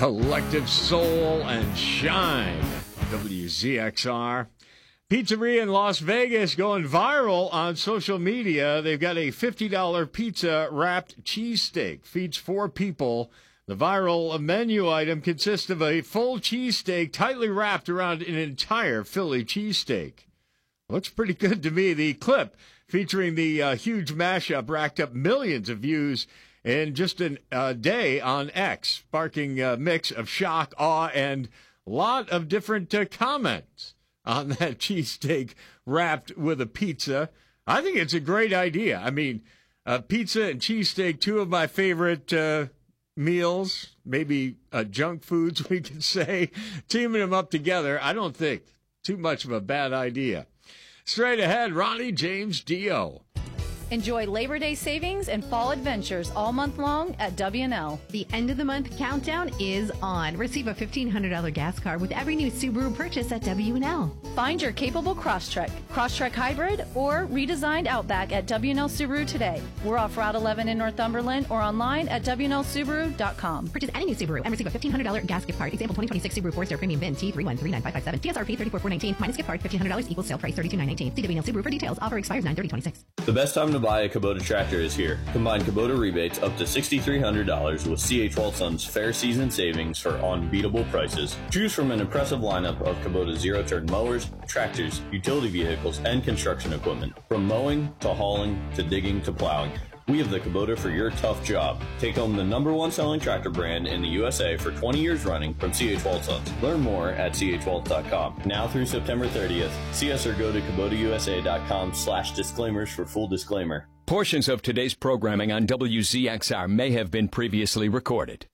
Collective Soul and Shine. WZXR. Pizzeria in Las Vegas going viral on social media. They've got a $50 pizza wrapped cheesesteak. Feeds 4 people. The viral menu item consists of a full cheesesteak tightly wrapped around an entire Philly cheesesteak. Looks pretty good to me. The clip featuring the huge mashup racked up millions of views in just a day on X, sparking a mix of shock, awe, and a lot of different comments on that cheesesteak wrapped with a pizza. I think it's a great idea. I mean, pizza and cheesesteak, 2 of my favorite meals, maybe junk foods, we could say. Teaming them up together, I don't think too much of a bad idea. Straight ahead, Ronnie James Dio. Enjoy Labor Day savings and fall adventures all month long at W&L. The end of the month countdown is on. Receive a $1,500 gas card with every new Subaru purchase at W&L. Find your capable Crosstrek Hybrid, or redesigned Outback at W&L Subaru today. We're off Route 11 in Northumberland or online at WNLSubaru.com. Purchase any new Subaru and receive a $1,500 gas gift card. Example 2026 Subaru 4-Star Premium VIN T3139557. TSRP $34,419 minus gift card $1,500 equals sale price $32,919. See W&L Subaru for details. Offer expires 9/30/26. The best time to buy a Kubota tractor is here. Combine Kubota rebates up to $6,300 with C.H. Walton's fair season savings for unbeatable prices. Choose from an impressive lineup of Kubota zero-turn mowers, tractors, utility vehicles, and construction equipment. From mowing to hauling to digging to plowing, we have the Kubota for your tough job. Take home the #1 selling tractor brand in the USA for 20 years running from C.H. Waltons. Learn more at chwalt.com. Now through September 30th, see us or go to KubotaUSA.com/disclaimers for full disclaimer. Portions of today's programming on WZXR may have been previously recorded.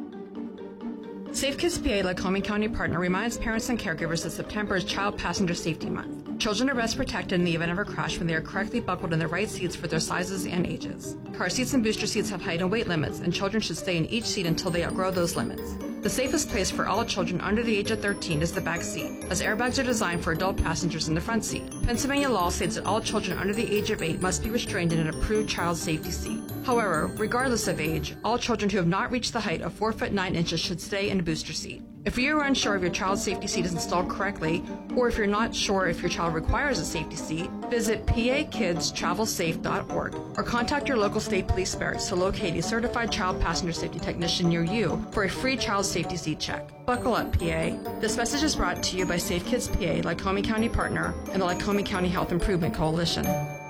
Safe Kids PA, Lycoming County partner, reminds parents and caregivers that September is Child Passenger Safety Month. Children are best protected in the event of a crash when they are correctly buckled in the right seats for their sizes and ages. Car seats and booster seats have height and weight limits, and children should stay in each seat until they outgrow those limits. The safest place for all children under the age of 13 is the back seat, as airbags are designed for adult passengers in the front seat. Pennsylvania law states that all children under the age of 8 must be restrained in an approved child safety seat. However, regardless of age, all children who have not reached the height of 4 foot 9 inches should stay in a booster seat. If you are unsure if your child's safety seat is installed correctly, or if you're not sure if your child requires a safety seat, visit pakidstravelsafe.org or contact your local state police barracks to locate a certified child passenger safety technician near you for a free child safety seat check. Buckle up, PA. This message is brought to you by Safe Kids PA, Lycoming County partner, and the Lycoming County Health Improvement Coalition.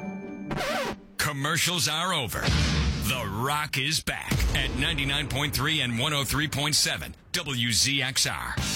Commercials are over. The Rock is back at 99.3 and 103.7 WZXR.